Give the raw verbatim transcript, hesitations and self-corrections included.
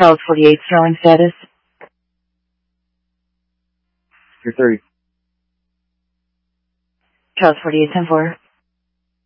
Charles forty-eight, Sterling status. Secure thirty. Charles forty-eight, ten four.